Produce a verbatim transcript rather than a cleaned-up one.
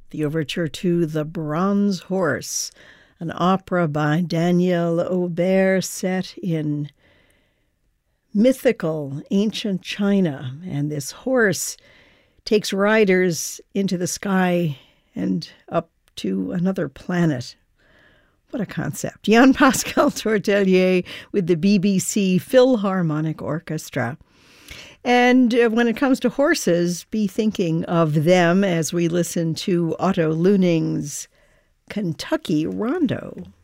the overture to The Bronze Horse, an opera by Daniel Aubert set in mythical ancient China. And this horse takes riders into the sky and up to another planet. What a concept. Jean-Pascal Tortelier with the B B C Philharmonic Orchestra. And uh, when it comes to horses, be thinking of them as we listen to Otto Luning's Kentucky Rondo.